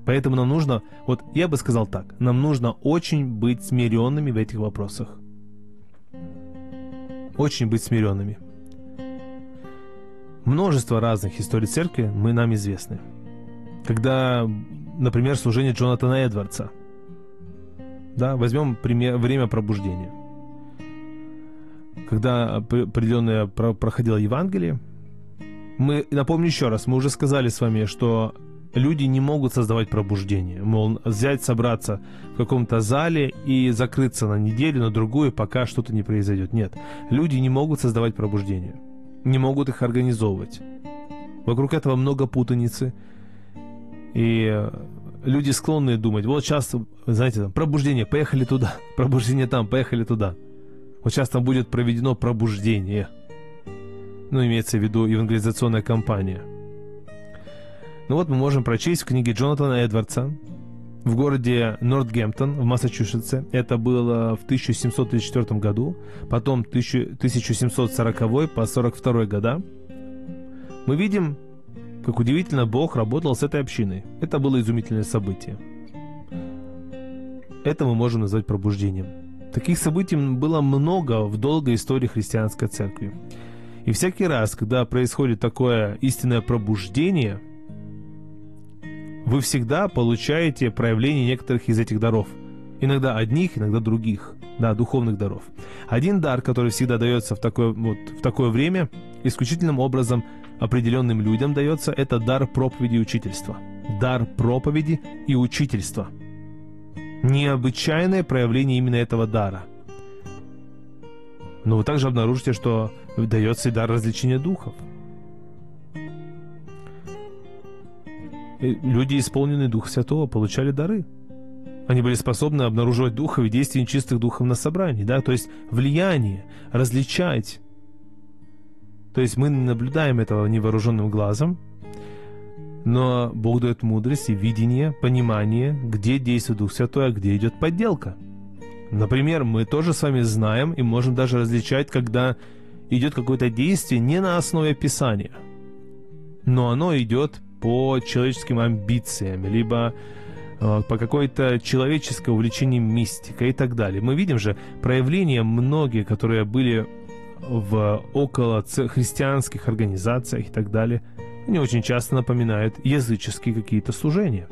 Поэтому нам нужно, вот я бы сказал так, нам нужно очень быть смиренными в этих вопросах. Очень быть смиренными. Множество разных историй церкви нам известны. Когда, например, служение Джонатана Эдвардса. Да, возьмем время пробуждения. Когда определенное проходило Евангелие, напомню еще раз, мы уже сказали с вами, что люди не могут создавать пробуждение. Мол, собраться в каком-то зале и закрыться на неделю, на другую, пока что-то не произойдет. Нет, люди не могут создавать пробуждение. Не могут их организовывать. Вокруг этого много путаницы. И люди склонны думать, вот сейчас, знаете, там, пробуждение, поехали туда. Пробуждение там, поехали туда. Вот сейчас там будет проведено пробуждение. Имеется в виду евангелизационная кампания. Вот мы можем прочесть в книге Джонатана Эдвардса в городе Нортгемптон в Массачусетсе. Это было в 1734 году, потом 1740 по 42 года. Мы видим, как удивительно Бог работал с этой общиной. Это было изумительное событие. Это мы можем назвать пробуждением. Таких событий было много в долгой истории христианской церкви. И всякий раз, когда происходит такое истинное пробуждение, вы всегда получаете проявление некоторых из этих даров. Иногда одних, иногда других, духовных даров. Один дар, который всегда дается в такое время, исключительным образом определенным людям дается, это дар проповеди и учительства. Дар проповеди и учительства. Необычайное проявление именно этого дара. Но вы также обнаружите, что дается и дар развлечения духов. Люди, исполненные Духа Святого, получали дары. Они были способны обнаруживать духов и действия нечистых духов на собрании, то есть влияние, различать. То есть мы не наблюдаем этого невооруженным глазом, но Бог дает мудрость и видение, понимание, где действует Дух Святой, а где идет подделка. Например, мы тоже с вами знаем и можем даже различать, когда идет какое-то действие не на основе Писания, но оно идет по человеческим амбициям, либо по какой-то человеческой увлечению мистикой и так далее. Мы видим же проявления многие, которые были в около христианских организациях и так далее, они очень часто напоминают языческие какие-то служения.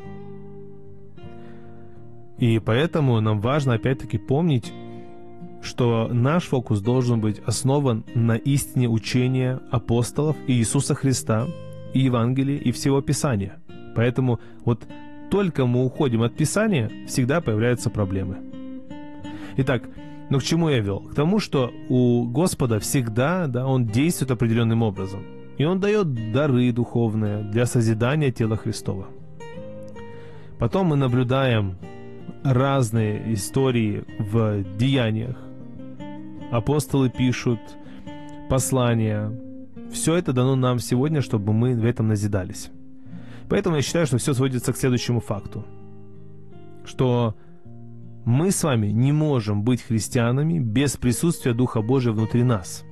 И поэтому нам важно опять-таки помнить, что наш фокус должен быть основан на истине учения апостолов и Иисуса Христа, и Евангелия, и всего Писания. Поэтому только мы уходим от Писания, всегда появляются проблемы. Итак, к чему я вел? К тому, что у Господа всегда, Он действует определенным образом. И Он дает дары духовные для созидания тела Христова. Потом мы наблюдаем разные истории в деяниях. Апостолы пишут послания. Все это дано нам сегодня, чтобы мы в этом назидались. Поэтому я считаю, что все сводится к следующему факту. Что мы с вами не можем быть христианами без присутствия Духа Божия внутри нас.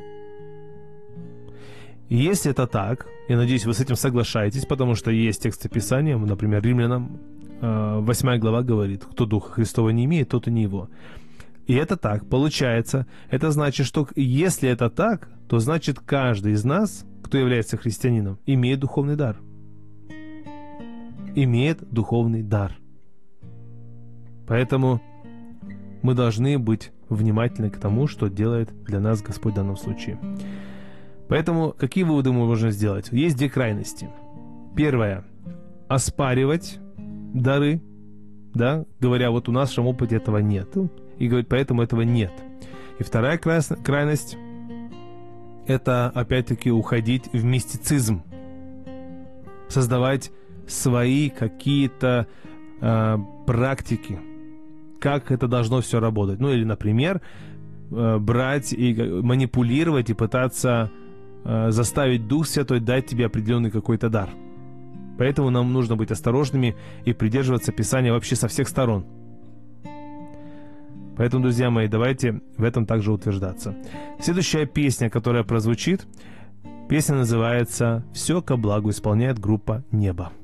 И если это так, я надеюсь, вы с этим соглашаетесь, потому что есть тексты Писания, например, Римлянам 8 глава говорит, кто Духа Христова не имеет, тот и не его. И это так, получается, это значит, что если это так, то значит каждый из нас, кто является христианином, имеет духовный дар. Имеет духовный дар. Поэтому мы должны быть внимательны к тому, что делает для нас Господь в данном случае. Поэтому какие выводы мы можем сделать? Есть две крайности. Первое – оспаривать дары, говоря, у нашем опыте этого нет. И говорить, поэтому этого нет. И вторая крайность – это, опять-таки, уходить в мистицизм. Создавать свои какие-то практики, как это должно все работать. Или, например, брать и манипулировать и пытаться заставить Дух Святой дать тебе определенный какой-то дар. Поэтому нам нужно быть осторожными и придерживаться Писания вообще со всех сторон. Поэтому, друзья мои, давайте в этом также утверждаться. Следующая песня, которая прозвучит, песня называется «Все ко благу» исполняет группа «Небо».